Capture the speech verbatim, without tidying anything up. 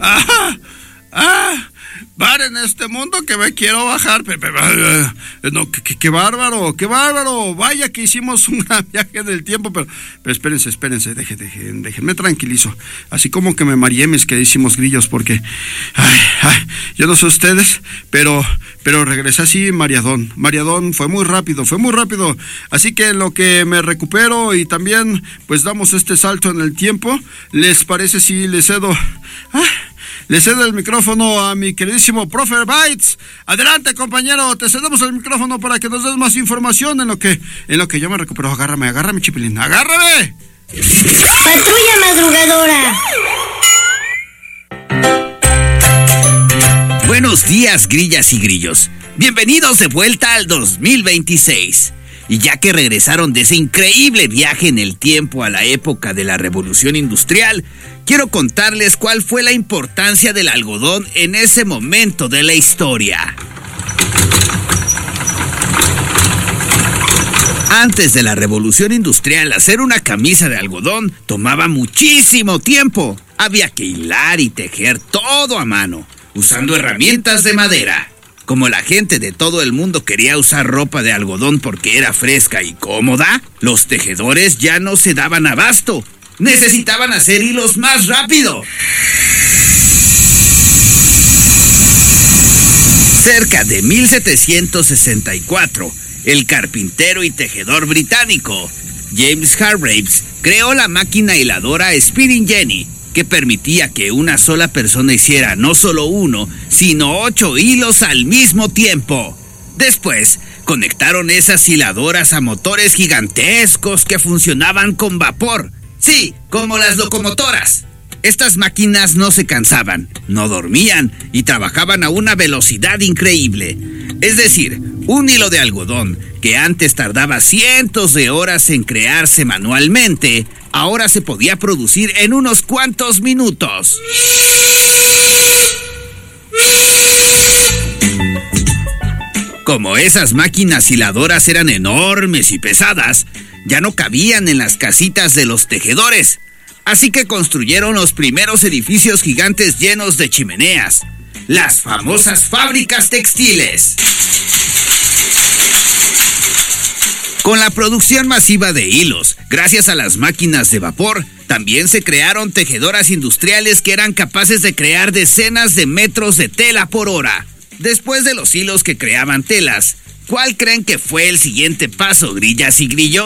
¡Ah! ¡Ah! ¡Bar en este mundo que me quiero bajar! No, qué, qué bárbaro, qué bárbaro. Vaya que hicimos un gran viaje del tiempo, pero, pero espérense, espérense, dejen, dejen, déjenme tranquilizo. Así como que me mareé, mis queridísimos grillos, porque ay, ay, yo no sé ustedes, pero, pero regresé así mareadón. Mareadón, fue muy rápido, fue muy rápido. Así que en lo que me recupero y también pues damos este salto en el tiempo, ¿les parece si les cedo? Ah, Le cedo el micrófono a mi queridísimo profe Bytes. Adelante, compañero, te cedemos el micrófono para que nos des más información en lo que en lo que yo me recupero. Agárrame, agárrame, Chipilín, agárrame. Patrulla madrugadora. Buenos días, grillas y grillos. Bienvenidos de vuelta al dos mil veintiséis. Y ya que regresaron de ese increíble viaje en el tiempo a la época de la Revolución Industrial, quiero contarles cuál fue la importancia del algodón en ese momento de la historia. Antes de la Revolución Industrial, hacer una camisa de algodón tomaba muchísimo tiempo. Había que hilar y tejer todo a mano, usando herramientas de madera. Como la gente de todo el mundo quería usar ropa de algodón porque era fresca y cómoda, los tejedores ya no se daban abasto. Necesitaban hacer hilos más rápido. Cerca de mil setecientos sesenta y cuatro, el carpintero y tejedor británico James Hargreaves creó la máquina hiladora Spinning Jenny, que permitía que una sola persona hiciera no solo uno, sino ocho hilos al mismo tiempo. Después, conectaron esas hiladoras a motores gigantescos que funcionaban con vapor. Sí, como las locomotoras. Estas máquinas no se cansaban, no dormían y trabajaban a una velocidad increíble. Es decir, un hilo de algodón que antes tardaba cientos de horas en crearse manualmente, ahora se podía producir en unos cuantos minutos. Como esas máquinas hiladoras eran enormes y pesadas, ya no cabían en las casitas de los tejedores. Así que construyeron los primeros edificios gigantes llenos de chimeneas, las famosas fábricas textiles. Con la producción masiva de hilos, gracias a las máquinas de vapor, también se crearon tejedoras industriales que eran capaces de crear decenas de metros de tela por hora. Después de los hilos que creaban telas, ¿cuál creen que fue el siguiente paso, grillas y grillos?